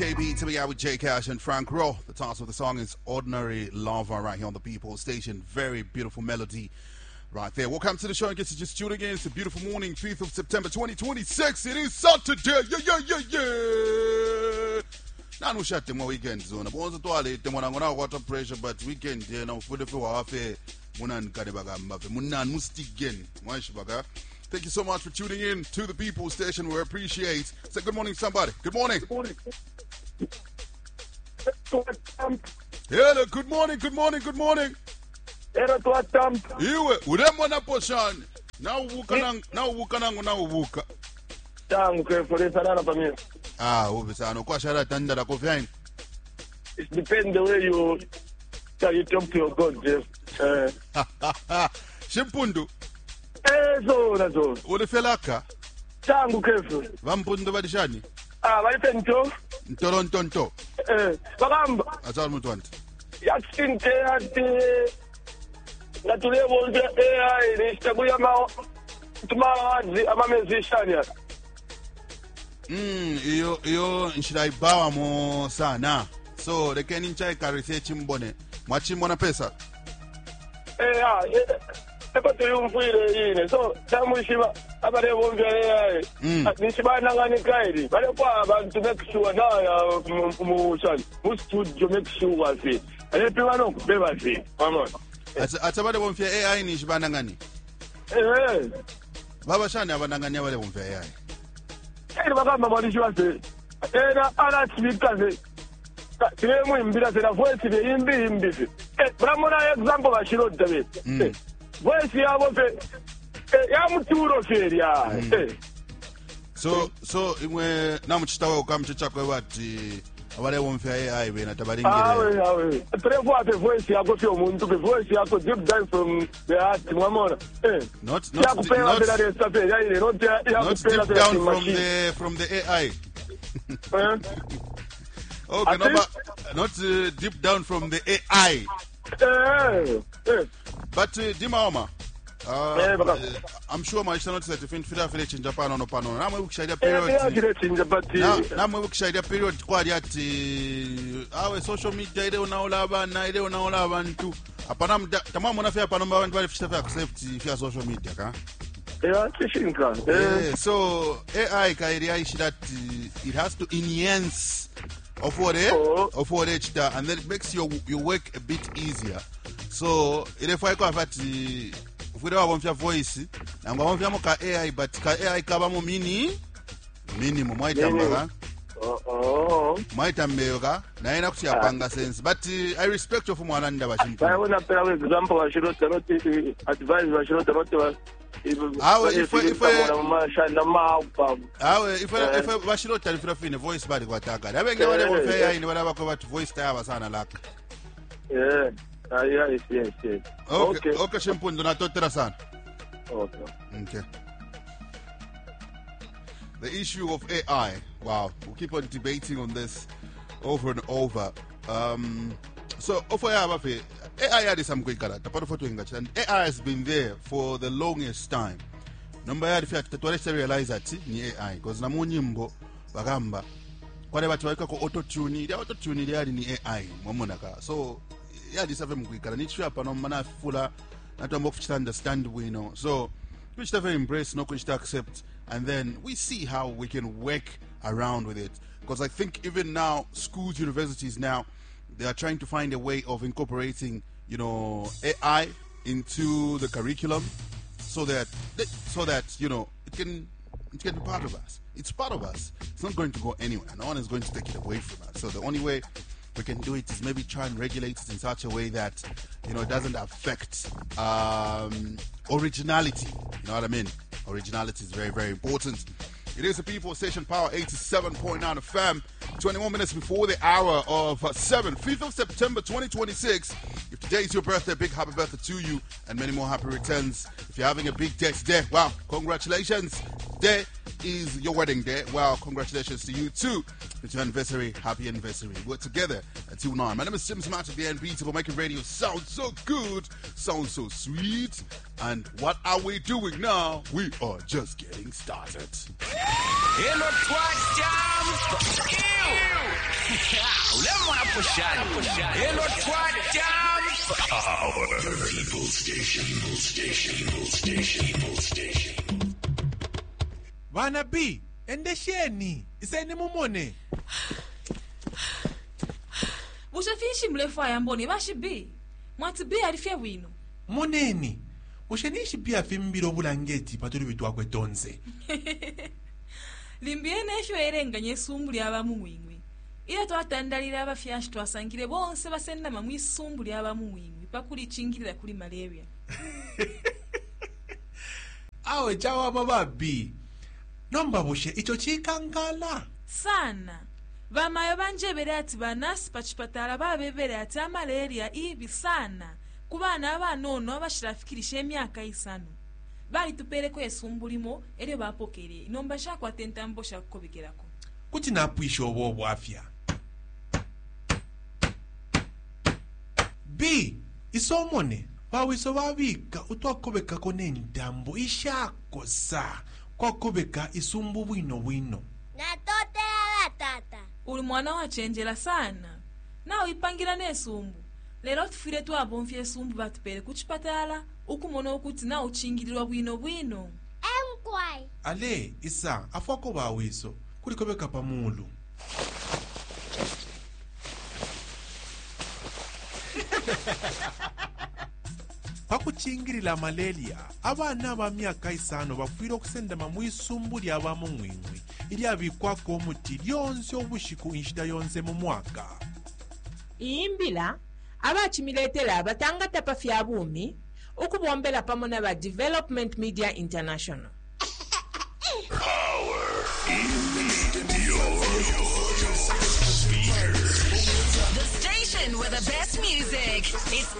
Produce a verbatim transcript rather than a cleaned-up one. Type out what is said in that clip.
K B to be out with J Cash and Frank Rowe. The title of the song is Ordinary Lava right here on the People Station. Very beautiful melody right there. Welcome to the show. In case you're just tuning in, it's a beautiful morning, fifth of September twenty twenty-six. It is Saturday. Yeah, yeah, yeah, yeah. Now, no shut them weekend zone. I want to toilet them when I'm going to water pressure, but weekend, you know, for the few half a Munan Kadibaga Mbappe. Munan Mustigen. Mwashibaga. Thank you so much for tuning in to the People Station. We appreciate. Say good morning, somebody. Good morning. Good morning. Hello, good morning, good morning, good morning. Hello, Twatam. Iwe, uremona poshani. Na uvuka nangu, na uvuka nangu, na uvuka. Tangu ke for sana pa mimi. Ah, uve sana. Kwa shara tanda la kofi. It depends the way you how you talk to your God, Jeff. Eh. Shimpundu. Eh, so na so. Ulifelaka. Tangu kefu. Vampundu badishani. Ah, balipento. Ntorontonto. Eh, bagamba. Azal mutwanti. Yaksinte ati natule bolde A I ni stabuya ma tumazi ama musician ya. Mm, iyo iyo nshiraibawa mo sana. So lekeni nchai ka research mbone. Mwachimona pesa. Eh, ah, eko tuyumfuire yine. So tamushiba abare bombe A I. Nishibana ngani kairi. Bale kwa abantu make sure na ya mu chani. Mu studio make sure afi. Ale piwa no kubeba afi. Mama. Ata atabale bombe A I nishibana ngani. Eh. Baba shani abanangani abale bombe A I. Eh bagamba mwalishiwa se. Era ala chibikaze. Tire mu imbira se na voice be imbi imbi. Eh, bramona example bashiro dabe. Eh. Voice ya bofe ya muturo feria. Eh. So so imwe namuchitawe ukamchicha kwe wati abale bombe A I bena tabalingire. Awe awe. Prevo ate voice yako sio umuntu ke voice yako deep down from the heart mwamona. Eh. Not not not, not, not deep down from the from the A I. Eh? Okay, no, but not uh, deep down from the A I. Eh. Eh. But uh, Dimaoma, uh, Eh, uh, I'm sure my channel is that if in Fida Village in Japan on Opano. Now we share period. Now we share period quite at our social media. They don't know lava, they don't know lava, and two. Upon Tamam on a fair panama and five accept your social media. Yeah, yeah, so A I is that it has to enhance of what it of what it and then it makes your your work a bit easier. So if I go at the if we don't want your voice, I'm going to have A I, but A I cover more mini minimum might have oh might have mega nine up to your panga sense. But uh, I respect you from one under Washington. I want to have an example. I should not advise, I should not. How if if if if if bashirota rifrafine voice bali kwataka abenge wale bofeya ini wala bako bat voice tayaba sana laka yeah ah yes yes yes okay okay shimpundo natotera sana okay okay. The issue of A I, wow, we'll keep on debating on this over and over. Um so offer yabafe A I had some quick character, and A I has been there for the longest time. Number ya rifia tutaweza realize that ni A I because na munyimbo bagamba kwale batu walika ko auto tune ya auto tune ya ni A I mwamonaka. So ya disave mkwikala ni trap no mana fula na to mbofu to understand we know. So we should have embrace no should accept and then we see how we can work around with it because I think even now schools, universities now they are trying to find a way of incorporating, you know, A I into the curriculum, so that so that you know it can it can be part of us. It's part of us. It's not going to go anywhere. No one is going to take it away from us. So the only way we can do it is maybe try and regulate it in such a way that you know it doesn't affect um, originality. You know what I mean? Originality is very very important. It is a People Station, Power eighty-seven point nine F M. twenty-one minutes before the hour of uh, seven. fifth of September twenty twenty-six. If today is your birthday, big happy birthday to you and many more happy returns. If you're having a big day today, wow, congratulations. Today is your wedding day. Wow, congratulations to you too. It's your anniversary. Happy anniversary. We're together until nine. My name is Jim Smart of the N B T for making radio sound so good, sound so sweet. And what are we doing now? We are just getting started. Hello, twat jam. Ulemona pushani. Hello, twat jam. The People Station, People Station, People Station, People Station. Vana B, endesheni. Iseni mumone. Bushafishi mlefu ayamboni bashi B. Mwati B alifia wino. Moneni. Ushenishi pia fimbiro bulangeti patuli vitu wakwe tonze. Limbiene esho erenga nyesumbu lyaba muwingwi. Ila twatandalira abafyashi twasangire bonse basenda mamwe isumbu lyaba muwingwi pakuli chingirira kuli malaria. Awe chawa baba B. Nomba bushe icho chikangala. Sana. Vamayo banjebere ati banasi pachipatala babebere ati malaria ibi sana. Kubana abanono abashirafikirisha emyaka isano. Bali tupereko esumbulimo ere bapokere. Nomba shakwa tentambo shakukobegerako. Kuti napwisha obo afya. B. Isomone. Bawiso babika utwakobeka kone ntambo ishakosa. Kwa kobeka isumbu wino wino. Natote ala tata. Uli mwana wa chenjela sana. Na uipangira nesumbu. Lero tufire tu abonfye esumbu batupere kuchipatala. Ukumono ukuti na uchingirirwa bwino bwino. Emkwai. Ale, isa, afwako bawiso. Kuli kobeka pamulu. Pakuchingirila malaria, abana ba myaka isano bafwire okusenda mu isumbu lyaba mu ngwingwi ili abikwako omuti lyonse obushiku inshita yonse mu mwaka. Imbila abachimiletela abatangata pafya bumi ukubombela pamona ba Development Media International. Power in your The station with the best music. It's